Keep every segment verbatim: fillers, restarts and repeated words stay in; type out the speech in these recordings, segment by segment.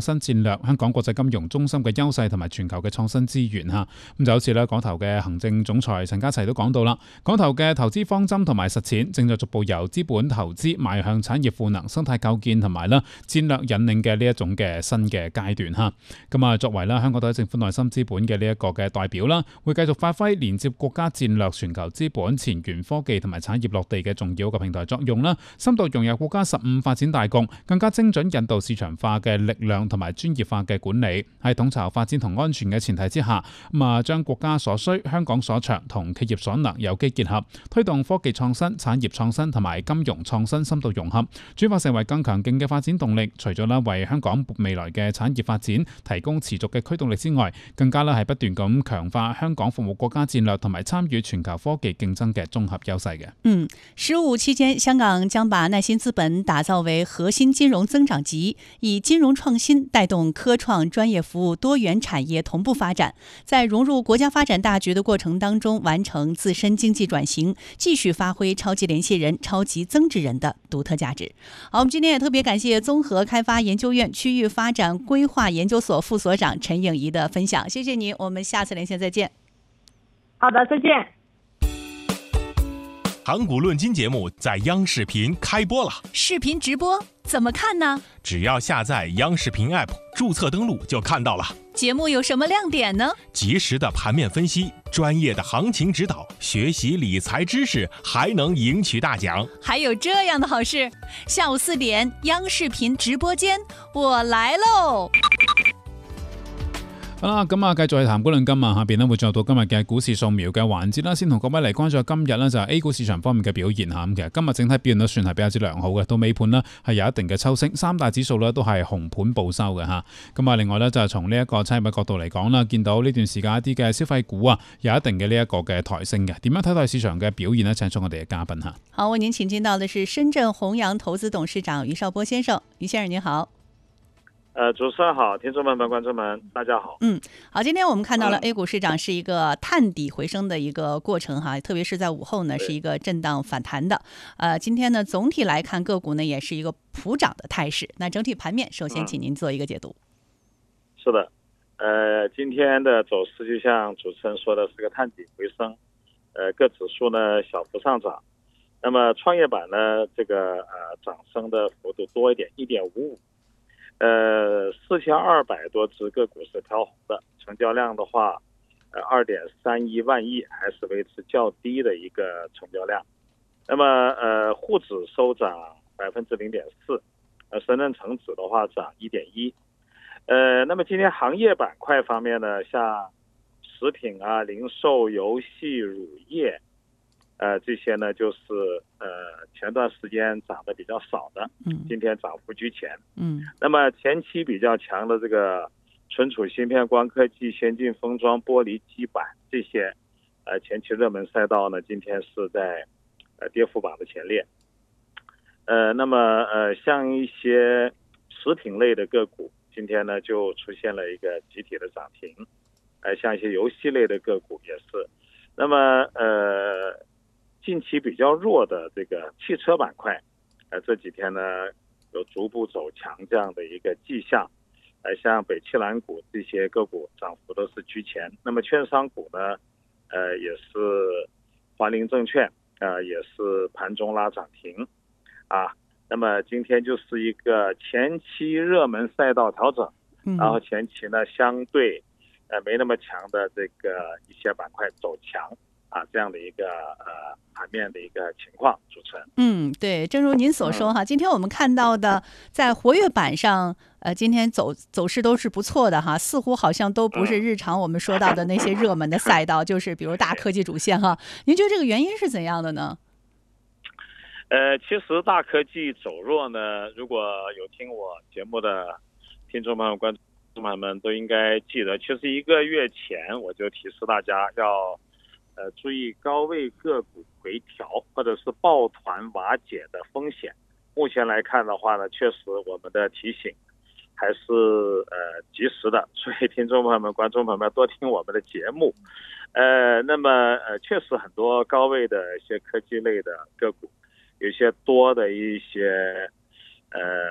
新戰略、香港國際金融中心嘅優勢同埋全球嘅創新資源嚇。咁就好似咧港投嘅行政總裁陳家齊都講到啦，港投嘅投資方針同埋實踐正在逐步由資本投資邁向產業賦能、生態構建同埋咧戰略引領嘅呢一種嘅新嘅階段嚇。咁啊，作為啦香港特區政府內心資本嘅呢一個嘅代表啦，會繼續發揮連接國家戰略、全球資本、前沿科技同埋產業落地嘅重要嘅平台作用啦，深度融入國家十五發展大局，更加精準引導市場化嘅力量同埋專業化嘅管理，喺統籌發展同安全嘅前提之下，咁啊將國家所需、香港所長同企業所能有機結合，推動科技創新、產業創新同埋金融創新深度融合，轉化成為更強勁嘅發展動力。除咗啦為香港未來嘅產業發展提供持續嘅驅動力之外，更加啦係不斷咁強化香港服務國家戰略同埋參與全球科技競爭嘅綜合優勢嘅。 嗯，十五期間，香港將把耐新資本打造為核心金融增長極，以金融創新帶動科創專業服務多元產業同步發展，在融入國家發展大局的過程當中，完成自身經濟轉型，繼續發揮超級聯繫人、超級增值人的獨特價值。好，我們今天也特別感謝綜合開發研究院區域發展規劃研究所副所長陳穎儀的分享，謝謝你，我們下次連線再見。 好的，再見。 盤古論金節目在央視頻開播了， 視頻直播怎麼看呢？ 只要下載央視頻 app， 註冊登錄就看到了。 節目有什麼亮點呢？ 及時的盤面分析，專業的行情指導，學習理財知識，還能贏取大獎。 還有這樣的好事，下午四點央視頻直播間，我來嘍。 好啦，咁啊，繼續係談股論金啊，下邊咧會進入到今日嘅股市掃描嘅環節啦。先同各位嚟關注今日咧就係 A 股市場方面嘅表現嚇。咁其實今日整體表現都算係比較之良好嘅，到尾盤呢係有一定嘅抽升，三大指數咧都係紅盤報收嘅嚇。咁啊，另外咧就係從呢一個產業嘅角度嚟講啦，見到呢段時間一啲嘅消費股啊有一定嘅呢一個嘅抬升嘅。點樣睇待市場嘅表現呢？請出我哋嘅嘉賓嚇。 好，為您請進到的是深圳弘陽投資董事長余少波先生，余先生您好。 呃，主持人好，聽眾們、觀眾們，大家好。 嗯，好，今天我們看到了 A 股市場是一個探底回升的一個過程哈，特別是在午後呢是一個震盪反彈的。呃，今天呢總體來看個股呢也是一個普漲的態勢。那整體盤面，首先請您做一個解讀。 嗯、是的，呃，今天的走勢就像主持人說的，是個探底回升。呃，各指數呢小幅上漲，那麼創業板呢這個呃漲升的幅度多一點，一點五五。呃，四千二百多隻個股是調紅的，成交量的話，呃，二點三一萬億，還是維持較低的一個成交量。那麼，呃，滬指收漲百分之零點四，呃，深圳成指的話漲一點一。呃，那麼今天行業板塊方面呢，像食品啊、零售、遊戲、乳業。呃，這些呢就是呃前段時間漲得比較少的，嗯，今天漲幅居前，嗯，那麼前期比較強的這個存儲芯片、光科技、先進封裝、玻璃基板這些，呃前期熱門賽道呢，今天是在呃跌幅榜的前列，呃，那麼呃像一些食品類的個股，今天呢就出現了一個集體的漲停，呃，像一些遊戲類的個股也是，那麼呃。近期比較弱的這個汽車板塊，呃，這幾天呢有逐步走強這樣的一個跡象，呃，像北汽藍股這些個股漲幅都是居前。那麼券商股呢，呃，也是華菱證券，呃，也是盤中拉漲停，啊，那麼今天就是一個前期熱門賽道調整，然後前期呢相對呃沒那麼強的這個一些板塊走強。啊，這樣的一個呃盤面的一個情況，主持人。 嗯，對，正如您所說哈，今天我們看到的在活躍板上，呃，今天走走勢都是不錯的哈，似乎好像都不是日常我們說到的那些熱門的賽道，就是比如大科技主線哈。您覺得這個原因是怎樣的呢？ 呃，其實大科技走弱呢，如果有聽我節目的聽眾朋友、觀眾朋友們都應該記得，其實一個月前我就提示大家要。呃，注意高位個股回調或者是抱團瓦解的風險。目前來看的話呢，確實我們的提醒還是呃及時的，所以聽眾朋友們、觀眾朋友們多聽我們的節目。呃，那麼呃，確實很多高位的一些科技類的個股，有些多的一些呃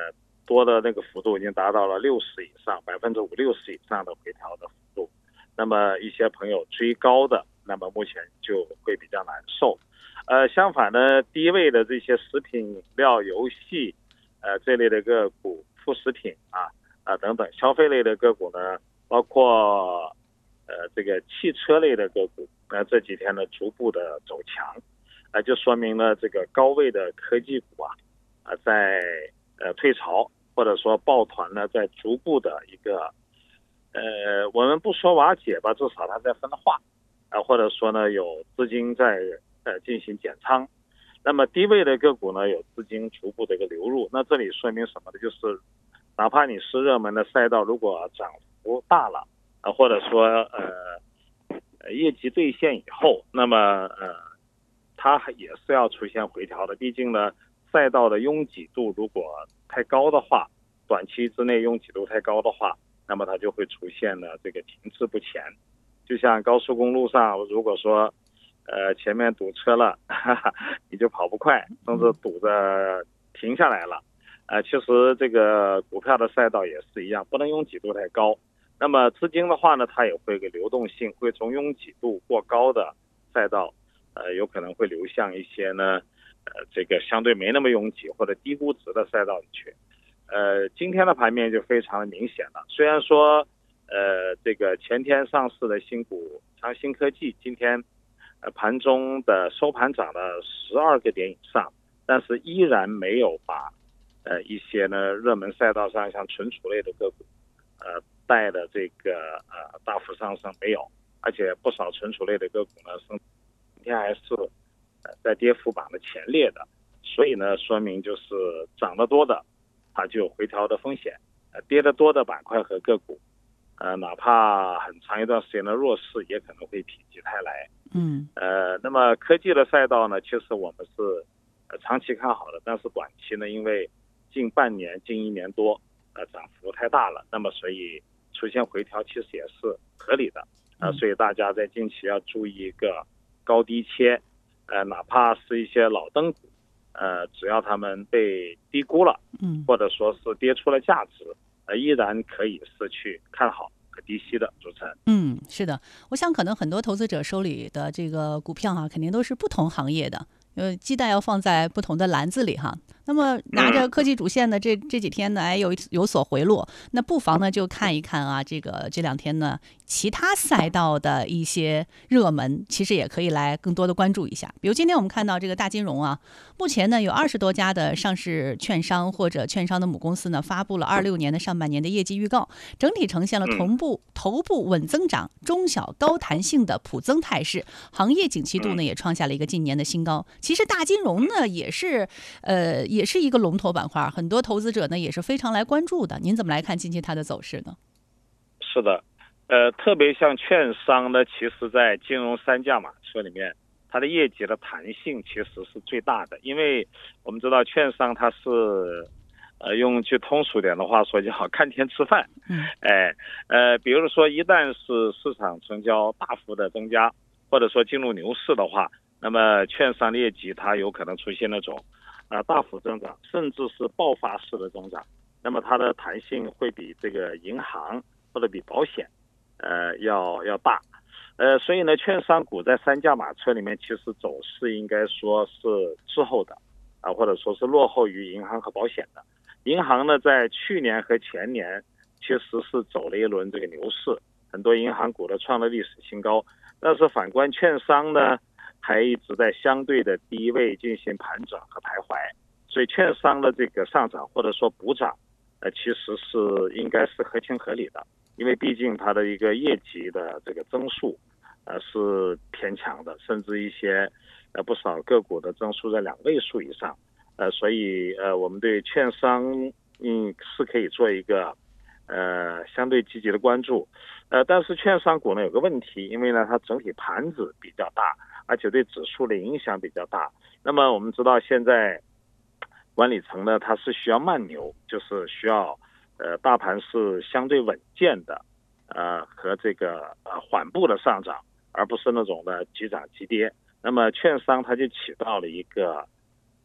多的那个幅度已经达到了六十以上，百分之五六十以上的回调的幅度。那么一些朋友追高的，那么目前就会比较难受。呃，相反呢，低位的这些食品饮料、游戏，呃这类的个股、副食品啊啊、呃、等等消费类的个股呢，包括呃这个汽车类的个股，呃这几天呢逐步的走强，啊、呃、就说明了这个高位的科技股啊啊、呃、在呃退潮，或者说抱团呢在逐步的一个呃我们不说瓦解吧，至少它在分化啊、呃，或者说呢有资金在呃进行减仓。那么低位的个股呢有资金逐步的一个流入，那这里说明什么呢？就是哪怕你是热门的赛道，如果涨幅大了啊、呃，或者说呃业绩兑现以后，那么呃它也是要出现回调的。毕竟呢赛道的拥挤度如果太高的话，短期之内拥挤度太高的话，那么它就会出现了这个停滞不前。就像高速公路上，如果说呃前面堵车了，哈哈，你就跑不快，甚至堵着停下来了。呃，其实这个股票的赛道也是一样，不能拥挤度太高。那么资金的话呢，它也会有个流动性，会从拥挤度过高的赛道，呃，有可能会流向一些呢，呃，这个相对没那么拥挤或者低估值的赛道里去。呃，今天的盘面就非常的明显了。虽然说，呃，这个前天上市的新股长兴科技，今天呃盘中的收盘涨了十二个点以上，但是依然没有把呃一些呢热门赛道上像存储类的个股，呃带的这个呃大幅上升没有，而且不少存储类的个股呢，今天还是呃在跌幅榜的前列的，所以呢说明就是涨得多的它就有回调的风险，呃跌得多的板块和个股，呃哪怕很长一段时间的弱势也可能会否极泰来。 嗯， 呃那么科技的赛道呢，其实我们是呃长期看好的，但是短期呢因为近半年近一年多呃涨幅太大了，那么所以出现回调其实也是合理的，呃所以大家在近期要注意一个高低切，呃哪怕是一些老灯股，呃只要他们被低估了， 嗯， 或者说是跌出了价值，呃依然可以是去看好和低吸的。主持人， 嗯，是的，我想可能很多投资者手里的这个股票哈、啊，肯定都是不同行业的，呃，鸡蛋要放在不同的篮子里哈。那么拿着科技主线的这这几天呢，哎有有所回落，那不妨呢就看一看啊，这个这两天呢其他赛道的一些热门，其实也可以来更多的关注一下。比如今天我们看到这个大金融啊，目前呢有二十多家的上市券商或者券商的母公司呢发布了二六年的上半年的业绩预告，整体呈现了同步头部稳增长、中小高弹性的普增态势，行业景气度呢也创下了一个近年的新高。其实大金融呢也是呃也是一个龙头板块，很多投资者呢也是非常来关注的。您怎么来看近期它的走势呢？ 是的，呃，特别像券商呢，其实在金融三驾马车里面，它的业绩的弹性其实是最大的，因为我们知道券商它是，呃，用句通俗点的话说叫看天吃饭， 嗯， 哎，呃，比如说一旦是市场成交大幅的增加，或者说进入牛市的话，那么券商的业绩它有可能出现那种，呃，大幅增长，甚至是爆发式的增长，那么它的弹性会比这个银行或者比保险，呃，要要大，呃，所以呢，券商股在三驾马车里面，其实走势应该说是滞后的，啊，或者说是落后于银行和保险的。银行呢，在去年和前年其实是走了一轮这个牛市，很多银行股呢创了历史新高，但是反观券商呢，还一直在相对的低位进行盘整和徘徊，所以券商的这个上涨或者说补涨，呃，其实是应该是合情合理的，因为毕竟它的一个业绩的这个增速，呃，是偏强的，甚至一些呃不少个股的增速在两位数以上，呃，所以呃我们对券商嗯是可以做一个呃相对积极的关注，呃，但是券商股呢有个问题，因为呢它整体盘子比较大，而且对指数的影响比较大。那么我们知道现在管理层呢，它是需要慢牛，就是需要呃大盘是相对稳健的，呃和这个呃缓步的上涨，而不是那种的急涨急跌。那么券商它就起到了一个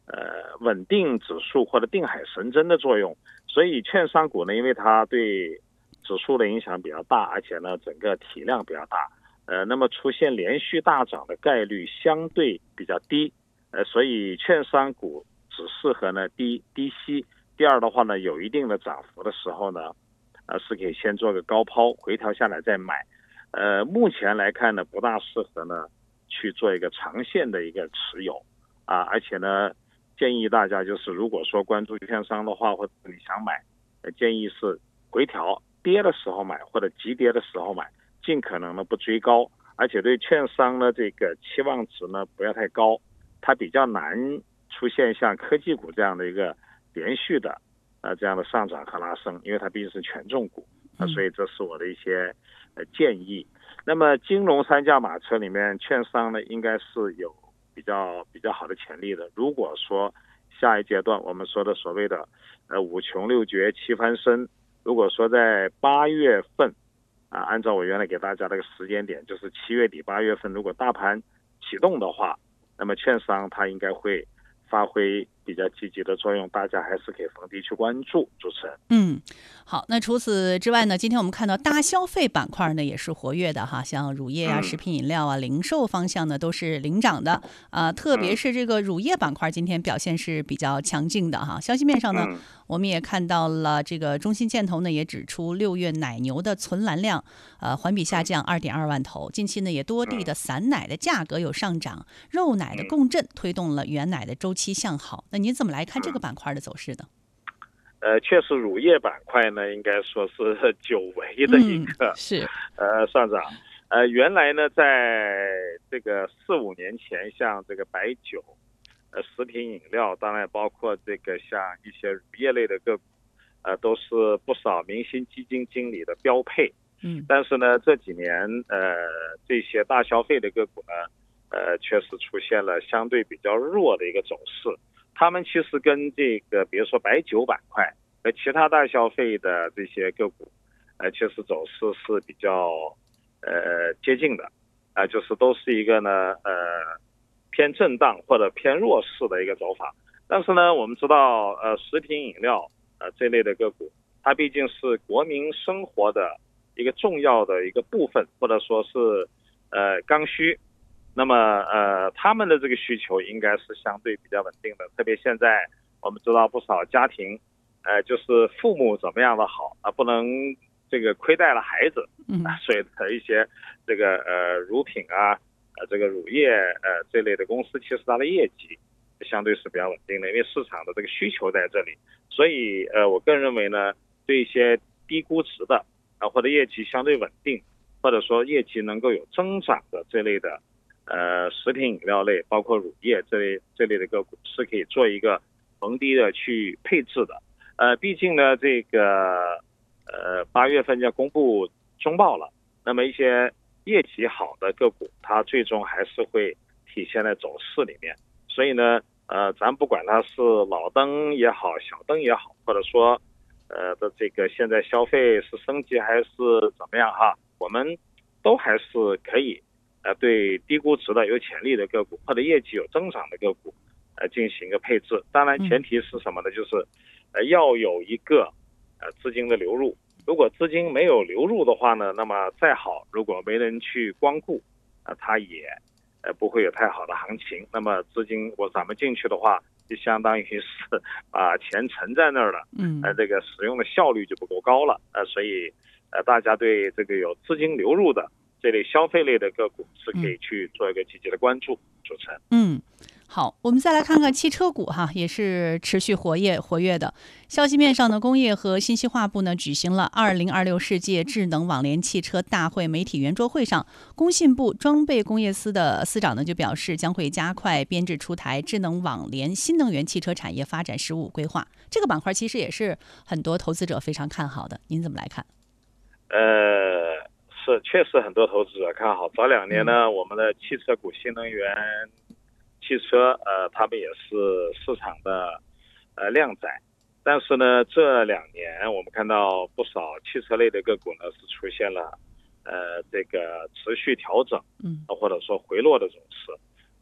呃稳定指数或者定海神针的作用。所以券商股呢，因为它对指数的影响比较大，而且呢整个体量比较大，呃，那么出现连续大涨的概率相对比较低，呃，所以券商股只适合呢低低吸。第二的话呢，有一定的涨幅的时候呢，呃，是可以先做个高抛，回调下来再买。呃，目前来看呢，不大适合呢去做一个长线的一个持有啊，而且呢，建议大家就是如果说关注券商的话，或者你想买，呃，建议是回调跌的时候买，或者急跌的时候买，尽可能的不追高，而且对券商呢这个期望值呢不要太高，它比较难出现像科技股这样的一个连续的呃这样的上涨和拉升，因为它毕竟是权重股啊，所以这是我的一些呃建议。那么金融三驾马车里面，券商呢应该是有比较比较好的潜力的。如果说下一阶段我们说的所谓的呃五穷六绝七翻身，如果说在八月份啊，按照我原来给大家的一个时间点，就是七月底八月份，如果大盘启动的话，那么券商它应该会发挥比较积极的作用，大家还是可以逢低去关注。主持人， 嗯，好，那除此之外呢，今天我们看到大消费板块呢也是活跃的哈，像乳业啊、 嗯、 食品饮料啊、零售方向呢都是领涨的啊、呃，特别是这个乳业板块今天表现是比较强劲的哈。消息面上呢， 嗯、 我们也看到了这个中信建投呢也指出，六月奶牛的存栏量呃环比下降二点二万头，近期呢也多地的散奶的价格有上涨，肉奶的共振推动了原奶的周期向好。那您怎么来看这个板块的走势呢？ 呃，确实乳业板块呢，应该说是久违的一个、 嗯、是呃上涨。呃，原来呢，在这个四五年前，像这个白酒、呃食品饮料，当然包括这个像一些乳业类的个股，呃，都是不少明星基金经理的标配。 嗯， 但是呢，这几年呃这些大消费的个股呢，呃，确实出现了相对比较弱的一个走势。他们其实跟这个比如说白酒板块和其他大消费的这些个股，呃，其实走势是比较呃接近的，啊、呃，就是都是一个呢呃偏震荡或者偏弱势的一个走法。但是呢，我们知道呃食品饮料呃这类的个股，它毕竟是国民生活的一个重要的一个部分，或者说是呃刚需。那么呃他们的这个需求应该是相对比较稳定的，特别现在我们知道不少家庭呃就是父母怎么样的好啊，不能这个亏待了孩子，啊，所以的一些这个呃乳品啊呃这个乳业呃这类的公司，其实它的业绩相对是比较稳定的，因为市场的这个需求在这里。所以呃我个人认为呢，对一些低估值的啊或者业绩相对稳定，或者说业绩能够有增长的这类的呃，食品饮料类，包括乳业这类这类的个股，是可以做一个逢低的去配置的。呃，毕竟呢，这个呃八月份要公布中报了，那么一些业绩好的个股，它最终还是会体现在走势里面。所以呢，呃，咱不管它是老灯也好，小灯也好，或者说呃的这个现在消费是升级还是怎么样哈，我们都还是可以。呃，对低估值的有潜力的个股或者业绩有增长的个股，呃，进行一个配置。当然，前提是什么呢？就是，呃，要有一个呃资金的流入。如果资金没有流入的话呢，那么再好，如果没人去光顾，啊、呃，它也呃不会有太好的行情。那么资金我咱们进去的话，就相当于是把、呃、钱沉在那儿了， 嗯， 呃，这个使用的效率就不够高了。呃，所以呃，大家对这个有资金流入的这类消费类的个股是可以去做一个积极的关注。嗯、主持人， 嗯，好，我们再来看看汽车股哈，也是持续活跃活跃的。消息面上呢，工业和信息化部呢举行了二零二六世界智能网联汽车大会媒体圆桌会上，工信部装备工业司的司长呢就表示，将会加快编制出台智能网联新能源汽车产业发展十五规划。这个板块其实也是很多投资者非常看好的，您怎么来看？ 呃。是，确实很多投资者看好。早两年呢，我们的汽车股、新能源汽车，呃，他们也是市场的呃靓仔。但是呢，这两年我们看到不少汽车类的个股呢是出现了呃这个持续调整，嗯，或者说回落的走势。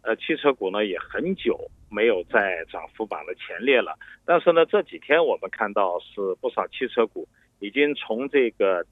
呃，汽车股呢也很久没有在涨幅榜的前列了。但是呢，这几天我们看到是不少汽车股已经从这个